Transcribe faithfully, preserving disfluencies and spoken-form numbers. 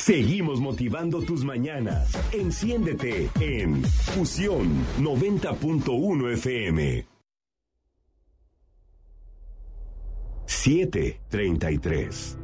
Seguimos motivando tus mañanas. Enciéndete en Fusión noventa punto uno F M. siete treinta y tres.